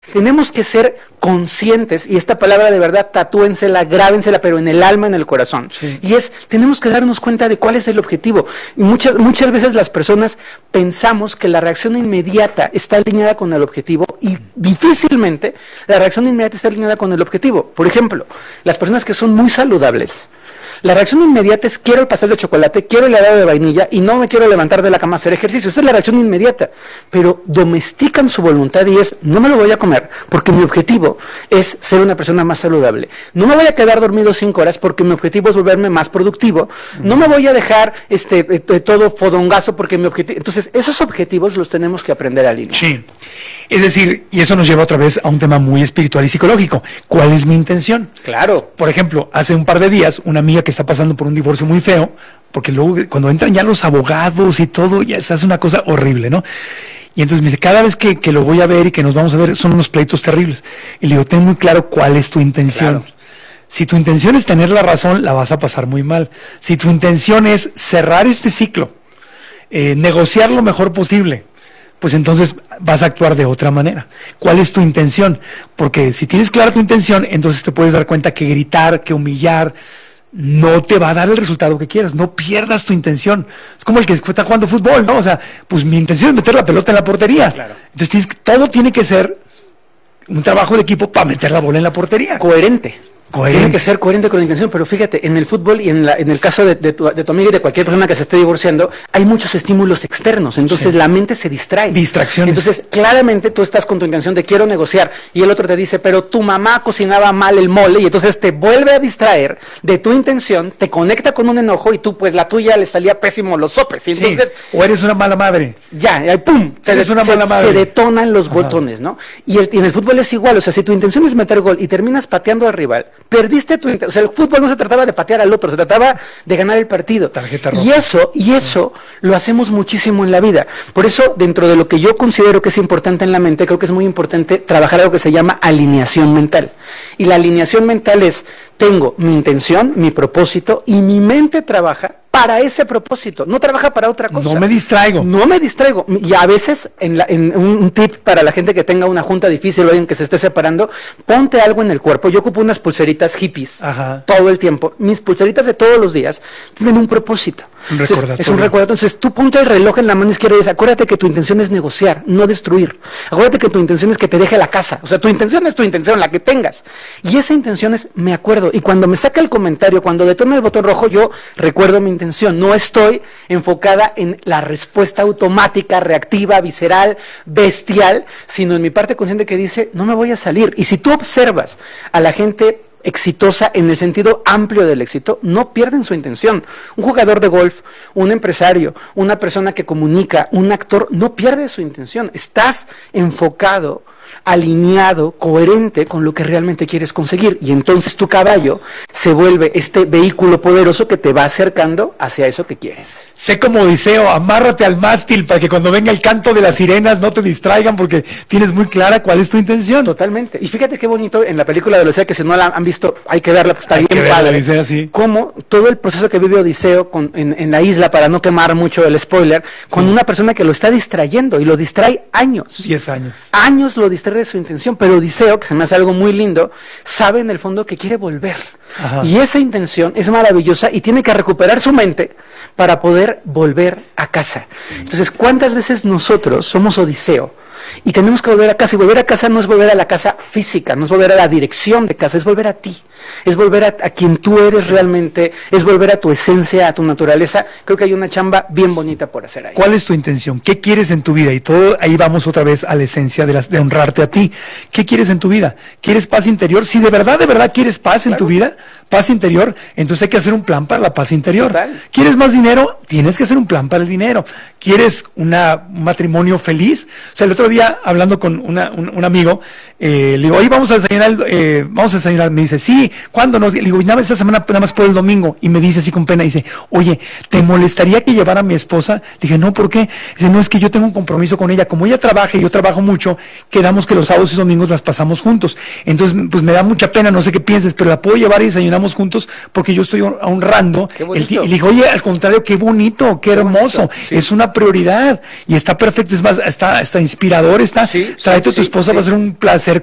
Tenemos que ser conscientes, y esta palabra de verdad tatúensela, grábensela, pero en el alma, en el corazón. Sí. Y tenemos que darnos cuenta de cuál es el objetivo. Muchas veces las personas pensamos que la reacción inmediata está alineada con el objetivo, y difícilmente la reacción inmediata está alineada con el objetivo. Por ejemplo, las personas que son muy saludables, la reacción inmediata es: quiero el pastel de chocolate, quiero el helado de vainilla y no me quiero levantar de la cama a hacer ejercicio. Esa es la reacción inmediata. Pero domestican su voluntad y es: no me lo voy a comer porque mi objetivo es ser una persona más saludable. No me voy a quedar dormido 5 horas porque mi objetivo es volverme más productivo. No me voy a dejar todo fodongazo porque mi objetivo... Entonces, esos objetivos los tenemos que aprender a alinear. Sí. Es decir, y eso nos lleva otra vez a un tema muy espiritual y psicológico. ¿Cuál es mi intención? Claro. Por ejemplo, hace un par de días, una amiga que está pasando por un divorcio muy feo, porque luego cuando entran ya los abogados y todo, ya se hace una cosa horrible, ¿no? Y entonces me dice: cada vez que lo voy a ver y que nos vamos a ver, son unos pleitos terribles. Y le digo: ten muy claro cuál es tu intención. Claro. Si tu intención es tener la razón, la vas a pasar muy mal. Si tu intención es cerrar este ciclo, negociar lo mejor posible, pues entonces vas a actuar de otra manera. ¿Cuál es tu intención? Porque si tienes clara tu intención, entonces te puedes dar cuenta que gritar, que humillar, no te va a dar el resultado que quieras. No pierdas tu intención. Es como el que está jugando fútbol, ¿no? O sea, pues mi intención es meter la pelota en la portería. Claro. Entonces todo tiene que ser un trabajo de equipo para meter la bola en la portería. Coherente. Tiene que ser coherente con la intención, pero fíjate, en el fútbol y en el caso de tu amiga y de cualquier persona que se esté divorciando, hay muchos estímulos externos, entonces la mente se distrae. Distracciones. Entonces, claramente tú estás con tu intención de quiero negociar, y el otro te dice: pero tu mamá cocinaba mal el mole, y entonces te vuelve a distraer de tu intención, te conecta con un enojo, y tú, pues la tuya le salía pésimo los sopes, y entonces... O eres una mala madre. Ya, ¡pum! Se detonan los botones, ¿no? Y en el fútbol es igual, o sea, si tu intención es meter gol y terminas pateando al rival, perdiste tu intención. O sea, el fútbol no se trataba de patear al otro, se trataba de ganar el partido. Tarjeta roja. Y eso lo hacemos muchísimo en la vida. Por eso, dentro de lo que yo considero que es importante en la mente, creo que es muy importante trabajar algo que se llama alineación mental. Y la alineación mental es: tengo mi intención, mi propósito, y mi mente trabaja para ese propósito, no trabaja para otra cosa. No me distraigo. No me distraigo. Y a veces, en un tip para la gente que tenga una junta difícil o alguien que se esté separando, ponte algo en el cuerpo. Yo ocupo unas pulseritas hippies todo el tiempo. Mis pulseritas de todos los días tienen un propósito. Es un recordatorio. Es un recordatorio. Entonces, tú ponte el reloj en la mano izquierda y dices: acuérdate que tu intención es negociar, no destruir. Acuérdate que tu intención es que te deje la casa. O sea, tu intención es tu intención, la que tengas. Y esa intención es: me acuerdo. Y cuando me saca el comentario, cuando detona el botón rojo, yo recuerdo mi intención. No estoy enfocada en la respuesta automática, reactiva, visceral, bestial, sino en mi parte consciente que dice: no me voy a salir. Y si tú observas a la gente exitosa en el sentido amplio del éxito, no pierden su intención. Un jugador de golf, un empresario, una persona que comunica, un actor, no pierde su intención. Estás enfocado, alineado, coherente con lo que realmente quieres conseguir, y entonces tu caballo se vuelve este vehículo poderoso que te va acercando hacia eso que quieres. Sé como Odiseo: amárrate al mástil para que cuando venga el canto de las sirenas no te distraigan, porque tienes muy clara cuál es tu intención. Totalmente. Y fíjate qué bonito en la película de Odiseo, que si no la han visto, hay que verla, porque está bien padre. Odiseo, sí. Cómo todo el proceso que vive Odiseo en la isla, para no quemar mucho el spoiler, con una persona que lo está distrayendo, y lo distrae años. 10 años. Años lo distrae de su intención, pero Odiseo, que se me hace algo muy lindo, sabe en el fondo que quiere volver. Y esa intención es maravillosa, y tiene que recuperar su mente para poder volver a casa. Entonces, ¿cuántas veces nosotros somos Odiseo y tenemos que volver a casa? Y volver a casa no es volver a la casa física, no es volver a la dirección de casa, es volver a ti, es volver a quien tú eres realmente, es volver a tu esencia, a tu naturaleza. Creo que hay una chamba bien bonita por hacer ahí. ¿Cuál es tu intención? ¿Qué quieres en tu vida? Y todo ahí vamos otra vez a la esencia de honrarte a ti. ¿Qué quieres en tu vida? ¿Quieres paz interior? Si de verdad quieres paz en tu vida, paz interior, entonces hay que hacer un plan para la paz interior. Total. ¿Quieres más dinero? Tienes que hacer un plan para el dinero. ¿Quieres un matrimonio feliz? O sea, el otro día, hablando con un amigo, le digo: oye, vamos a desayunar. Me dice: sí, ¿cuándo nos? Le digo: esta semana nada más puedo el domingo. Y me dice así con pena, dice: oye, ¿te molestaría que llevara a mi esposa? Le dije: no, ¿por qué? Dice: no, es que yo tengo un compromiso con ella. Como ella trabaja y yo trabajo mucho, quedamos que los sábados y domingos las pasamos juntos. Entonces, pues me da mucha pena, no sé qué pienses, pero la puedo llevar y desayunamos juntos porque yo estoy honrando. Qué bonito. Y le dije: oye, al contrario, qué bonito bonito, qué hermoso, sí. es una prioridad y está perfecto, es más, está inspirador, Sí, tráete a tu sí, esposa, sí. va a ser un placer